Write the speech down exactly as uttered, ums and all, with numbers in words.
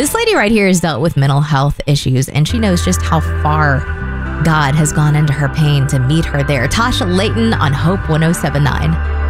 This lady right here has dealt with mental health issues, and she knows just how far God has gone into her pain to meet her there. Tasha Layton on Hope one oh seven point nine.